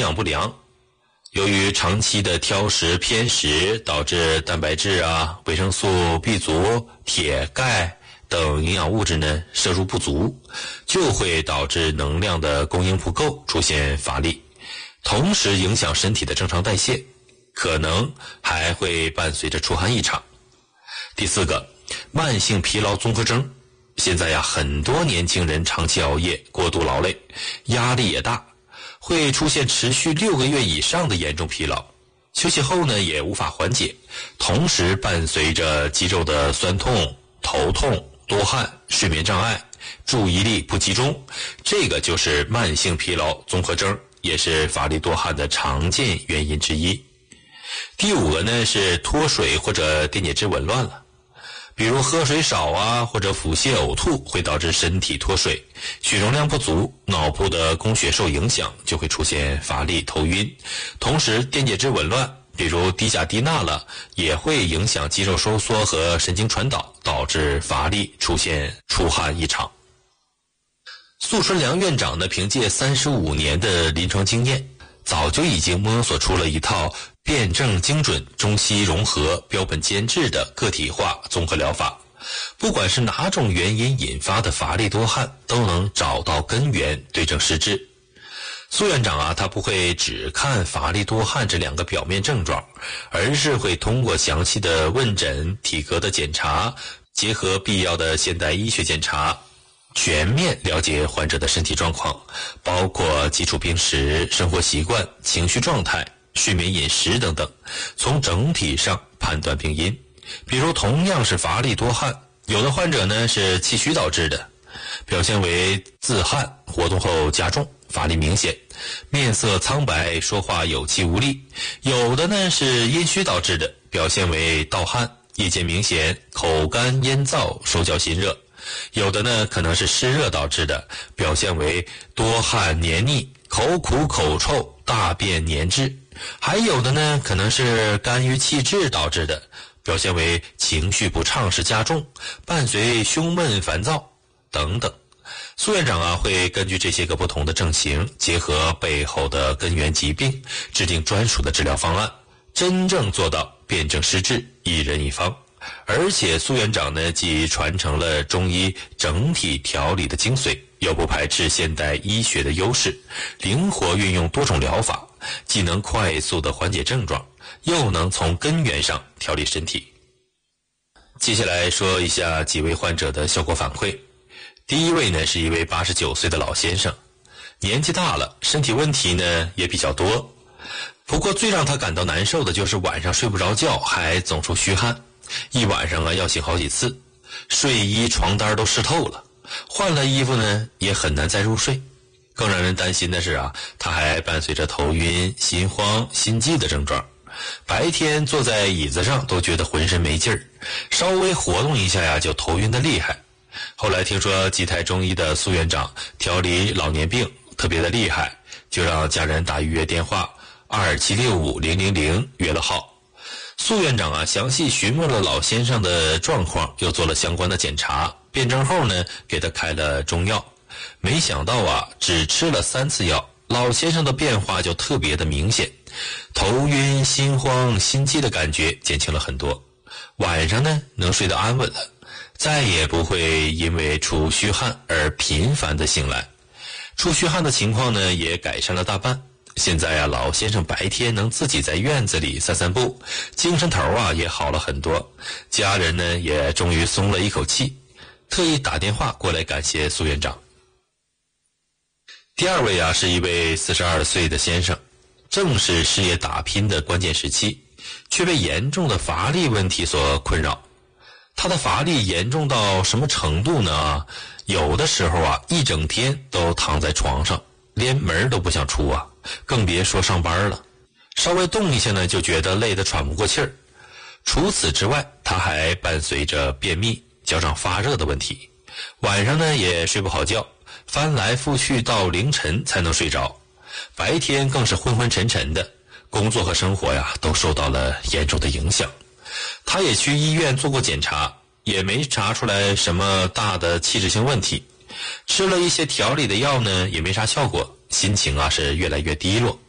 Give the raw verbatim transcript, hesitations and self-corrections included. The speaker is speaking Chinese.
养不良。由于长期的挑食偏食，导致蛋白质啊、维生素 B 族、铁、钙等营养物质呢摄入不足，就会导致能量的供应不够，出现乏力，同时影响身体的正常代谢，可能还会伴随着出汗异常。第四个，慢性疲劳综合征。现在呀，很多年轻人长期熬夜，过度劳累，压力也大，会出现持续六个月以上的严重疲劳，休息后呢也无法缓解，同时伴随着肌肉的酸痛、头痛、多汗、睡眠障碍、注意力不集中，这个就是慢性疲劳综合征，也是乏力多汗的常见原因之一。第五个呢是脱水或者电解质紊乱了。比如喝水少啊，或者腹泻呕吐，会导致身体脱水，血容量不足，脑部的供血受影响，就会出现乏力、头晕。同时电解质紊乱，比如低钾低钠了，也会影响肌肉收缩和神经传导，导致乏力，出现出汗异常。宿春良院长呢，凭借三十五年的临床经验，早就已经摸索出了一套辩证精准、中西融合、标本兼治的个体化综合疗法，不管是哪种原因引发的乏力多汗，都能找到根源，对症施治。苏院长啊，他不会只看乏力多汗这两个表面症状，而是会通过详细的问诊、体格的检查，结合必要的现代医学检查，全面了解患者的身体状况，包括基础病史、生活习惯、情绪状态、睡眠饮食等等，从整体上判断病因。比如同样是乏力多汗，有的患者呢是气虚导致的，表现为自汗，活动后加重，乏力明显，面色苍白，说话有气无力；有的呢是阴虚导致的，表现为盗汗，夜间明显，口干咽燥，手脚心热；有的呢可能是湿热导致的，表现为多汗黏腻，口苦口臭，大便黏滞；还有的呢可能是肝郁气滞导致的，表现为情绪不畅时加重，伴随胸闷烦躁等等。苏院长啊，会根据这些个不同的症型，结合背后的根源疾病，制定专属的治疗方案，真正做到辨证施治，一人一方。而且苏院长呢，既传承了中医整体调理的精髓，又不排斥现代医学的优势，灵活运用多种疗法，既能快速的缓解症状，又能从根源上调理身体。接下来说一下几位患者的效果反馈。第一位呢是一位八十九岁的老先生，年纪大了，身体问题呢也比较多，不过最让他感到难受的就是晚上睡不着觉，还总出虚汗，一晚上啊要醒好几次，睡衣床单都湿透了，换了衣服呢也很难再入睡。更让人担心的是啊，他还伴随着头晕、心慌、心悸的症状，白天坐在椅子上都觉得浑身没劲儿，稍微活动一下呀就头晕的厉害。后来听说基泰中医的苏院长调理老年病特别的厉害，就让家人打预约电话二七六五零零零约了号。苏院长啊，详细询问了老先生的状况，又做了相关的检查，辩证后呢，给他开了中药。没想到啊，只吃了三次药，老先生的变化就特别的明显，头晕、心慌、心悸的感觉减轻了很多，晚上呢能睡得安稳了，再也不会因为出虚汗而频繁的醒来。出虚汗的情况呢也改善了大半。现在啊，老先生白天能自己在院子里散散步，精神头啊也好了很多，家人呢也终于松了一口气，特意打电话过来感谢苏院长。第二位啊是一位四十二岁的先生，正是事业打拼的关键时期，却被严重的乏力问题所困扰。他的乏力严重到什么程度呢？有的时候啊，一整天都躺在床上，连门都不想出啊，更别说上班了。稍微动一下呢，就觉得累得喘不过气儿。除此之外，他还伴随着便秘、脚掌发热的问题，晚上呢也睡不好觉，翻来覆去到凌晨才能睡着，白天更是昏昏沉沉的，工作和生活呀都受到了严重的影响。他也去医院做过检查，也没查出来什么大的器质性问题，吃了一些调理的药呢，也没啥效果，心情啊是越来越低落。